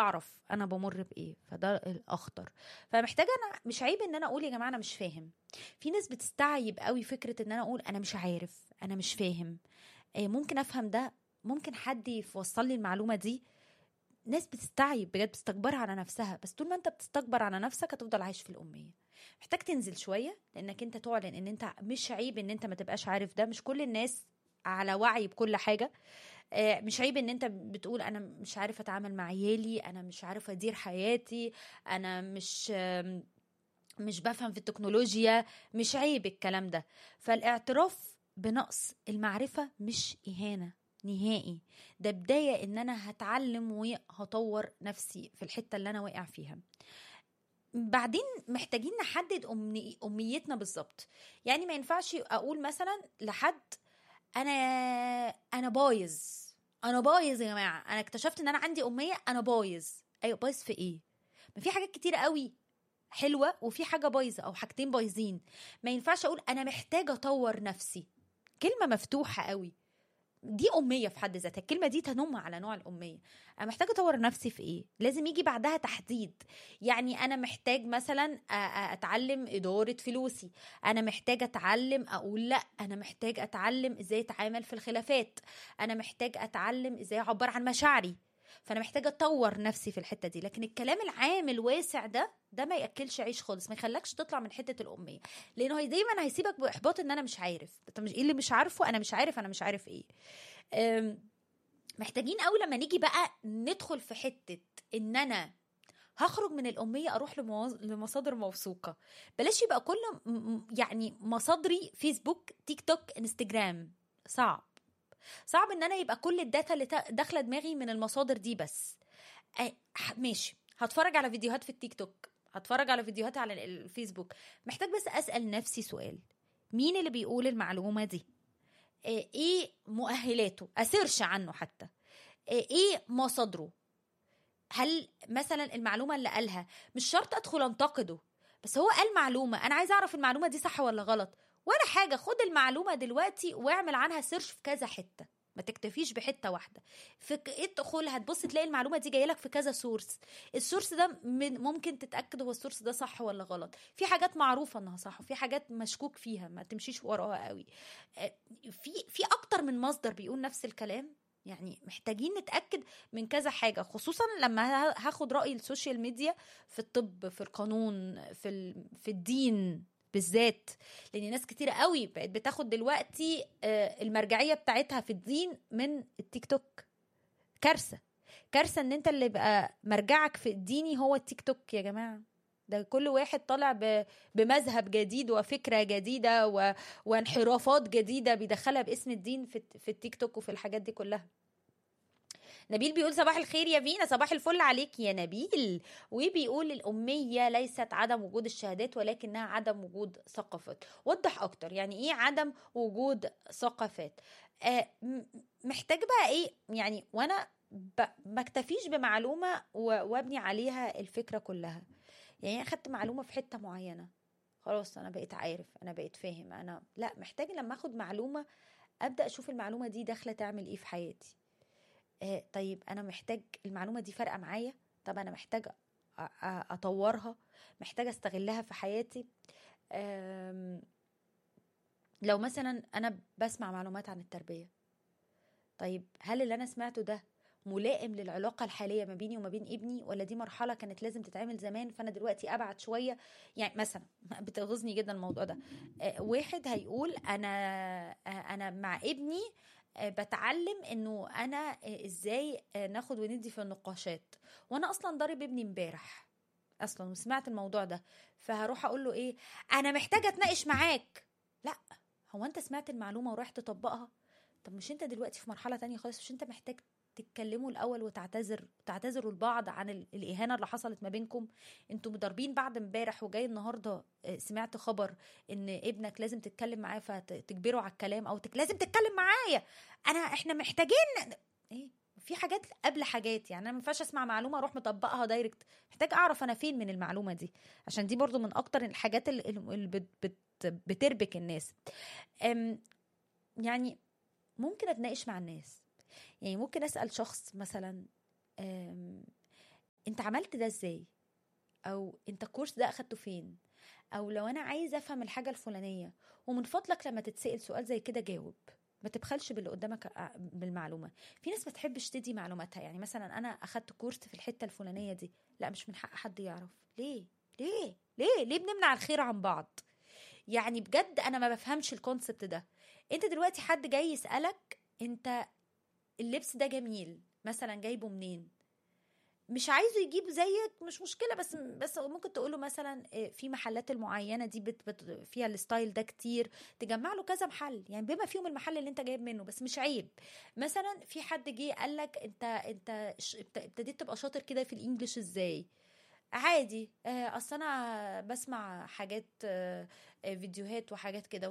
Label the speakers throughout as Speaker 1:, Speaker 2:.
Speaker 1: اعرف انا بمر بايه، فده الاخطر. فمحتاجه، انا مش عيب ان انا اقول يا جماعه انا مش فاهم. في ناس بتستعيب قوي فكره ان انا اقول انا مش عارف، انا مش فاهم. ممكن افهم ده، ممكن حد يوصل لي المعلومه دي. ناس بتستعيب بجد، بتستكبر على نفسها. بس طول ما انت بتستكبر على نفسك هتفضل عايش في الاميه. محتاج تنزل شويه، لانك انت تعلن ان انت مش عيب ان انت ما تبقاش عارف ده. مش كل الناس على وعي بكل حاجه. مش عيب ان انت بتقول انا مش عارف اتعامل مع عيالي، انا مش عارف ادير حياتي، انا مش بفهم في التكنولوجيا. مش عيب الكلام ده. فالاعتراف بنقص المعرفة مش إهانة نهائي، ده بداية ان انا هتعلم وهطور نفسي في الحتة اللي انا واقع فيها. بعدين محتاجين نحدد أميتنا بالظبط. يعني ما ينفعش اقول مثلا لحد انا انا بايظ. انا بايظ يا جماعه، انا اكتشفت ان انا عندي اميه، انا بايظ. ايوه، بايظ في ايه؟ ما في حاجات كتيره قوي حلوه، وفي حاجه بايظه او حاجتين بايظين. ما ينفعش اقول انا محتاجه اطور نفسي. كلمه مفتوحه قوي، دي أمية في حد ذاتها. الكلمة دي تنم على نوع الأمية. أنا محتاجة أطور نفسي في إيه؟ لازم يجي بعدها تحديد. يعني أنا محتاج مثلا أتعلم إدارة فلوسي. أنا محتاج أتعلم أقول لأ. أنا محتاج أتعلم إزاي أتعامل في الخلافات. أنا محتاج أتعلم إزاي أعبر عن مشاعري. فأنا محتاجة أطور نفسي في الحتة دي. لكن الكلام العام الواسع ده ما يأكلش عيش خالص، ما يخلكش تطلع من حتة الأمية. لأنه دايما هيسيبك بإحباط إن أنا مش عارف. طب مش إيه اللي مش عارفه؟ أنا مش عارف، أنا مش عارف إيه. محتاجين أول لما نيجي بقى ندخل في حتة ان انا هخرج من الأمية اروح لمصادر موثوقة. بلاش يبقى كل يعني مصادري فيسبوك، تيك توك، انستجرام. صعب. صعب ان انا يبقى كل الداتا اللي داخله دماغي من المصادر دي بس. ماشي، هتفرج على فيديوهات في التيك توك، هتفرج على فيديوهات على الفيسبوك. محتاج بس أسأل نفسي سؤال: مين اللي بيقول المعلومة دي؟ ايه مؤهلاته؟ اسيرش عنه حتى. ايه مصادره؟ هل مثلا المعلومه اللي قالها، مش شرط ادخل انتقده، بس هو قال معلومه انا عايزه اعرف المعلومه دي صح ولا غلط. ولا حاجه، خد المعلومه دلوقتي واعمل عنها سيرش في كذا حته، ما تكتفيش بحته واحده. ادخل هتبص تلاقي المعلومه دي جايه لك في كذا سورس. السورس ده ممكن تتاكد هو السورس ده صح ولا غلط. في حاجات معروفه انها صح، وفي حاجات مشكوك فيها ما تمشيش وراها قوي. في اكتر من مصدر بيقول نفس الكلام. يعني محتاجين نتأكد من كذا حاجة، خصوصا لما هاخد رأي السوشيال ميديا في الطب، في القانون، في الدين بالذات. لان ناس كتير قوي بقت بتاخد دلوقتي المرجعية بتاعتها في الدين من التيك توك. كارثة. كارثة ان انت اللي بقى مرجعك في الديني هو التيك توك يا جماعة. ده كل واحد طالع بمذهب جديد وفكرة جديدة وانحرافات جديدة بيدخلها باسم الدين في التيك توك وفي الحاجات دي كلها. نبيل بيقول صباح الخير يا فينا. صباح الفل عليك يا نبيل. وبيقول الأمية ليست عدم وجود الشهادات، ولكنها عدم وجود ثقافات. وضح أكتر يعني إيه عدم وجود ثقافات. محتاج بقى إيه يعني، وأنا ما اكتفيش بمعلومة وابني عليها الفكرة كلها. يعني أخدت معلومة في حتة معينة، خلاص أنا بقيت عارف، أنا بقيت فاهم. أنا لا، محتاج لما أخد معلومة أبدأ أشوف المعلومة دي داخلة تعمل إيه في حياتي. طيب انا محتاج المعلومه دي فارقه معايا. طب انا محتاج اطورها، محتاج استغلها في حياتي. لو مثلا انا بسمع معلومات عن التربيه، طيب هل اللي انا سمعته ده ملائم للعلاقة الحالية ما بيني وما بين ابني، ولا دي مرحلة كانت لازم تتعمل زمان فأنا دلوقتي أبعد شوية؟ يعني مثلا بتغيظني جدا الموضوع ده. واحد هيقول أنا مع ابني بتعلم انه انا ازاي ناخد وندي في النقاشات، وانا اصلا ضارب ابني امبارح اصلا وسمعت الموضوع ده. فهروح اقول له ايه؟ انا محتاجة اتناقش معاك. لا، هو انت سمعت المعلومة ورحت تطبقها؟ طب مش انت دلوقتي في مرحلة تانية خالص؟ مش انت محتاج تتكلموا الاول وتعتذروا لبعض عن الاهانة اللي حصلت ما بينكم؟ انتوا مضاربين بعد امبارح، وجاي النهاردة سمعت خبر ان ابنك لازم تتكلم معاه فتجبره على الكلام، او لازم تتكلم معايا. احنا محتاجين ايه؟ في حاجات قبل حاجات. يعني انا ما ينفعش اسمع معلومه اروح مطبقها دايركت. محتاج اعرف انا فين من المعلومه دي، عشان دي برضو من اكتر الحاجات اللي بتربك الناس. يعني ممكن اتناقش مع الناس. يعني ممكن اسال شخص مثلا انت عملت ده ازاي، او انت الكورس ده اخدته فين، او لو انا عايزه افهم الحاجه الفلانيه. ومن فضلك لما تتسأل سؤال زي كده جاوب، ما تبخلش باللي قدامك بالمعلومه. في ناس ما تحبش تدي معلوماتها، يعني مثلا انا اخدت كورس في الحته الفلانيه دي، لا مش من حق حد يعرف. ليه؟ ليه بنمنع الخير عن بعض؟ يعني بجد انا ما بفهمش الكونسبت ده. انت دلوقتي حد جاي يسألك انت اللبس ده جميل مثلا جايبه منين، مش عايزه يجيب زيك مش مشكله، بس ممكن تقوله مثلا في محلات المعينه دي فيها الستايل ده كتير، تجمع له كذا محل يعني بما فيهم المحل اللي انت جايب منه، بس مش عيب. مثلا في حد جه قال لك انت ابتديت تبقى شاطر كده في الانجليش ازاي؟ عادي، اصل انا بسمع حاجات، فيديوهات وحاجات كده،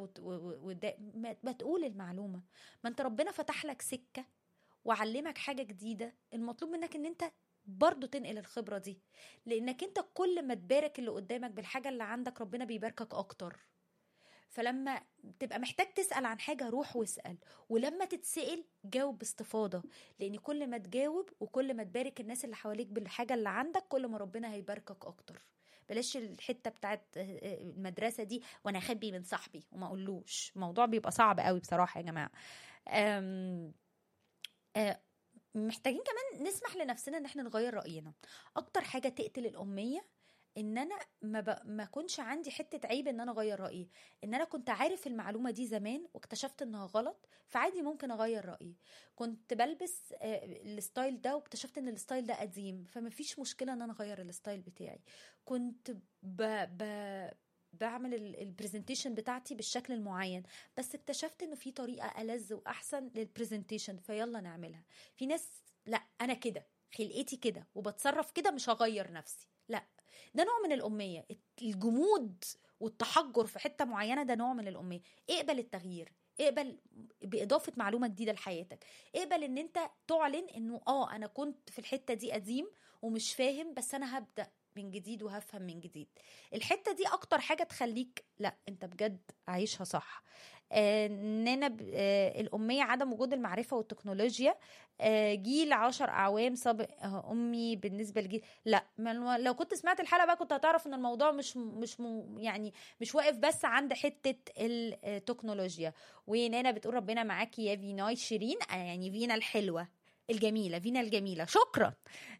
Speaker 1: ما تقول المعلومه. ما انت ربنا فتح لك سكه وعلمك حاجة جديدة، المطلوب منك ان انت برضو تنقل الخبرة دي، لانك انت كل ما تبارك اللي قدامك بالحاجة اللي عندك ربنا بيباركك اكتر. فلما تبقى محتاج تسأل عن حاجة روح واسأل، ولما تتسأل جاوب باستفاضة، لان كل ما تجاوب وكل ما تبارك الناس اللي حواليك بالحاجة اللي عندك كل ما ربنا هيباركك اكتر. بلاش الحتة بتاعت المدرسة دي وانا اخبي من صاحبي وما اقولوش، الموضوع بيبقى صعب قوي بصراحة يا جماعة. أم آه، محتاجين كمان نسمح لنفسنا ان احنا نغير رأينا. اكتر حاجة تقتل الأمية ان انا ما كنش عندي حتة عيب ان انا اغير رأيي، ان انا كنت عارف المعلومة دي زمان واكتشفت انها غلط فعادي ممكن اغير رأيي. كنت بلبس الستايل ده واكتشفت ان الستايل ده قديم فما فيش مشكلة ان انا اغير الستايل بتاعي. كنت ب... بعمل البرزنتيشن بتاعتي بالشكل المعين بس اكتشفت انه في طريقة ألذ واحسن للبرزنتيشن فيلا نعملها. في ناس لا انا كده خلقتي كده وبتصرف كده مش هغير نفسي، لا ده نوع من الأمية. الجمود والتحجر في حتة معينة ده نوع من الأمية. اقبل التغيير، اقبل بإضافة معلومة جديدة لحياتك، اقبل ان انت تعلن انه انا كنت في الحتة دي قديم ومش فاهم بس انا هبدأ من جديد وهفهم من جديد. الحتة دي اكتر حاجة تخليك لا انت بجد عايشها صح. اننا الأمية عدم وجود المعرفة والتكنولوجيا. جيل 10 أعوام سابق أمي بالنسبة لجيل لا. لو كنت سمعت الحلقة بقى كنت هتعرف ان الموضوع يعني مش واقف بس عند حتة التكنولوجيا. ونانا بتقول ربنا معاكي يا فيناي شيرين، يعني فينا الحلوة الجميلة، فينا الجميلة، شكرا.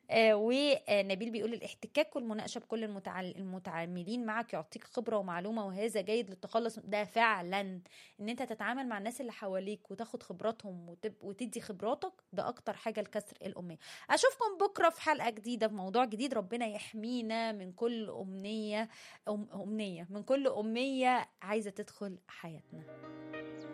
Speaker 1: ونبيل بيقول الاحتكاك والمناقشة بكل المتعاملين معك يعطيك خبرة ومعلومة وهذا جيد للتخلص ده فعلا. ان انت تتعامل مع الناس اللي حواليك وتاخد خبراتهم وتدي خبراتك ده اكتر حاجة لكسر الأمية. اشوفكم بكرة في حلقة جديدة في موضوع جديد. ربنا يحمينا من كل أمنية من كل أمية عايزة تدخل حياتنا.